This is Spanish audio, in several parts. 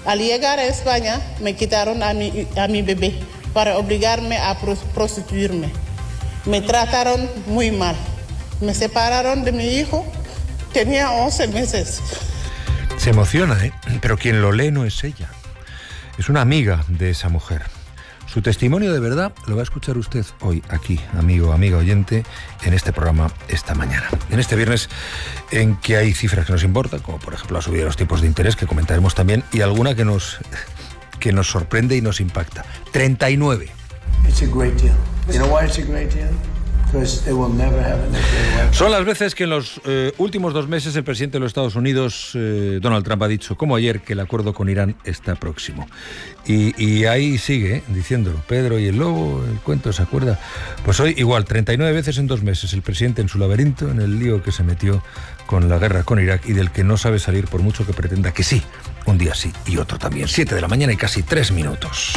Al llegar a España, me quitaron a mi bebé para obligarme a prostituirme. Me trataron muy mal. Me separaron de mi hijo. Tenía 11 meses. Se emociona, ¿eh? Pero quien lo lee no es ella. Es una amiga de esa mujer. Su testimonio de verdad lo va a escuchar usted hoy aquí, amigo, amiga oyente, en este programa esta mañana. En este viernes en que hay cifras que nos importan, como por ejemplo la subida de los tipos de interés, que comentaremos también, y alguna que nos sorprende y nos impacta. 39. It's a great deal. You know why it's a great deal? Because they will never have a nuclear weapon. Son las veces que en los últimos 2 meses el presidente de los Estados Unidos, Donald Trump, ha dicho, como ayer, que el acuerdo con Irán está próximo. Y ahí sigue, diciéndolo. Pedro y el lobo, el cuento, ¿se acuerda? Pues hoy igual, 39 veces en 2 meses, el presidente en su laberinto, en el lío que se metió con la guerra con Irak y del que no sabe salir por mucho que pretenda que sí. Un día sí y otro también. 7 de la mañana y casi 3 minutos.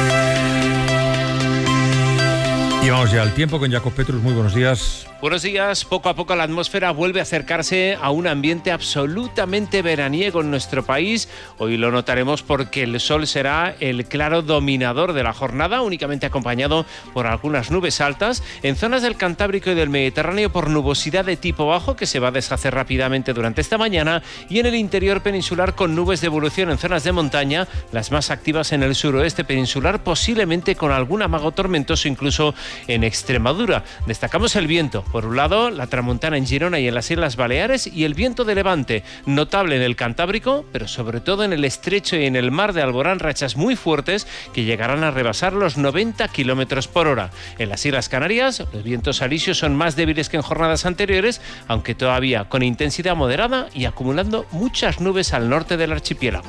Y vamos ya al tiempo con Jacob Petrus. Muy buenos días. Buenos días. Poco a poco la atmósfera vuelve a acercarse a un ambiente absolutamente veraniego en nuestro país. Hoy lo notaremos porque el sol será el claro dominador de la jornada, únicamente acompañado por algunas nubes altas. En zonas del Cantábrico y del Mediterráneo por nubosidad de tipo bajo que se va a deshacer rápidamente durante esta mañana, y en el interior peninsular con nubes de evolución en zonas de montaña, las más activas en el suroeste peninsular, posiblemente con algún amago tormentoso incluso en Extremadura. Destacamos el viento. Por un lado, la tramontana en Girona y en las Islas Baleares, y el viento de levante, notable en el Cantábrico, pero sobre todo en el estrecho y en el mar de Alborán, rachas muy fuertes que llegarán a rebasar los 90 kilómetros por hora. En las Islas Canarias, los vientos alisios son más débiles que en jornadas anteriores, aunque todavía con intensidad moderada y acumulando muchas nubes al norte del archipiélago.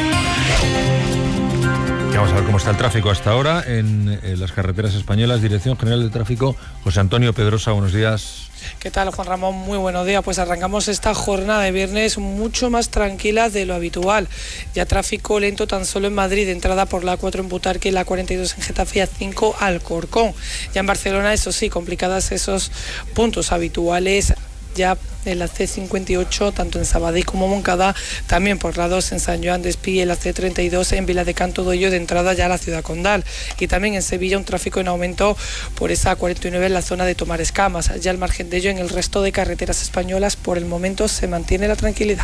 Vamos a ver cómo está el tráfico hasta ahora en las carreteras españolas. Dirección General de Tráfico, José Antonio Pedrosa, buenos días. ¿Qué tal, Juan Ramón? Muy buenos días. Pues arrancamos esta jornada de viernes mucho más tranquila de lo habitual. Ya tráfico lento tan solo en Madrid, de entrada por la A4 en Butarque y la A42 en Getafe, A5 Alcorcón. Ya en Barcelona, eso sí, complicadas esos puntos habituales. Ya en la C58, tanto en Sabadell como Moncada, también por la 2 en San Joan de Espí, en la C32 en Viladecans de Ello, de entrada ya a la ciudad condal. Y también en Sevilla un tráfico en aumento por esa 49 en la zona de Tomar Escamas. Ya al margen de ello, en el resto de carreteras españolas, por el momento se mantiene la tranquilidad.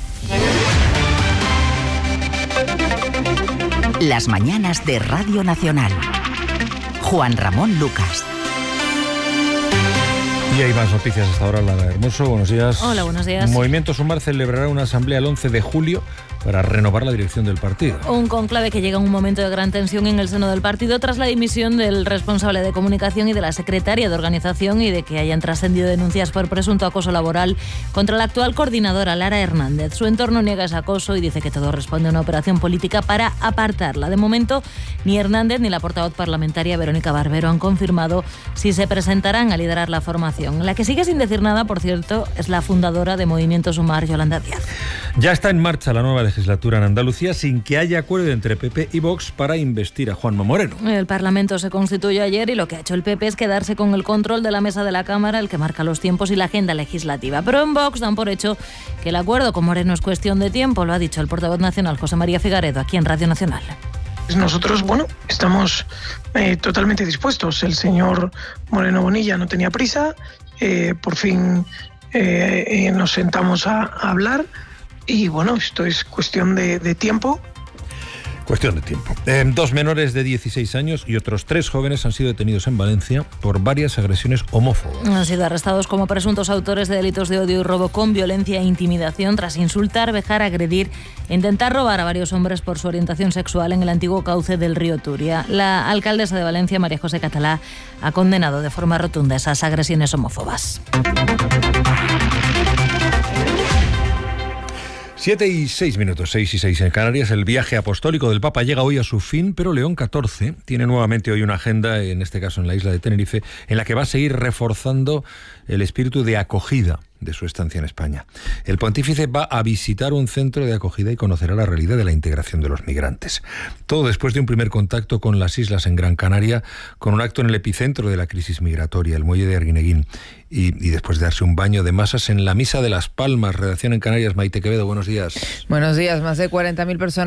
Las mañanas de Radio Nacional. Juan Ramón Lucas. Y hay más noticias hasta ahora. Lara Hermoso, buenos días. Hola, buenos días. Movimiento Sumar celebrará una asamblea el 11 de julio para renovar la dirección del partido. Un conclave que llega en un momento de gran tensión en el seno del partido tras la dimisión del responsable de comunicación y de la secretaria de organización, y de que hayan trascendido denuncias por presunto acoso laboral contra la actual coordinadora Lara Hernández. Su entorno niega ese acoso y dice que todo responde a una operación política para apartarla. De momento, ni Hernández ni la portavoz parlamentaria Verónica Barbero han confirmado si se presentarán a liderar la formación. La que sigue sin decir nada, por cierto, es la fundadora de Movimiento Sumar, Yolanda Díaz. Ya está en marcha la nueva legislatura en Andalucía sin que haya acuerdo entre PP y Vox para investir a Juanma Moreno. El Parlamento se constituyó ayer y lo que ha hecho el PP es quedarse con el control de la mesa de la Cámara, el que marca los tiempos y la agenda legislativa. Pero en Vox dan por hecho que el acuerdo con Moreno es cuestión de tiempo, lo ha dicho el portavoz nacional José María Figaredo aquí en Radio Nacional. Nosotros, estamos totalmente dispuestos. El señor Moreno Bonilla no tenía prisa, por fin nos sentamos a hablar y esto es cuestión de tiempo. Cuestión de tiempo. 2 menores de 16 años y otros 3 jóvenes han sido detenidos en Valencia por varias agresiones homófobas. Han sido arrestados como presuntos autores de delitos de odio y robo con violencia e intimidación tras insultar, vejar, agredir e intentar robar a varios hombres por su orientación sexual en el antiguo cauce del río Turia. La alcaldesa de Valencia, María José Catalá, ha condenado de forma rotunda esas agresiones homófobas. 7 y 6 minutos, 6 y 6 en Canarias. El viaje apostólico del Papa llega hoy a su fin, pero León XIV tiene nuevamente hoy una agenda, en este caso en la isla de Tenerife, en la que va a seguir reforzando el espíritu de acogida de su estancia en España. El pontífice va a visitar un centro de acogida y conocerá la realidad de la integración de los migrantes. Todo después de un primer contacto con las islas en Gran Canaria, con un acto en el epicentro de la crisis migratoria, el muelle de Arguineguín, y después de darse un baño de masas en la Misa de las Palmas. Redacción en Canarias, Maite Quevedo, buenos días. Buenos días, más de 40.000 personas